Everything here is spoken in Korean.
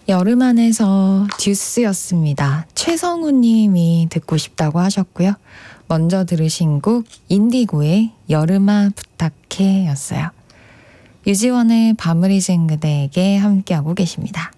여름 안에서 듀스였습니다. 최성우 님이 듣고 싶다고 하셨고요. 먼저 들으신 곡 인디고의 여름아 부탁해 였어요. 유지원의 밤을 잊은 그대에게 함께하고 계십니다.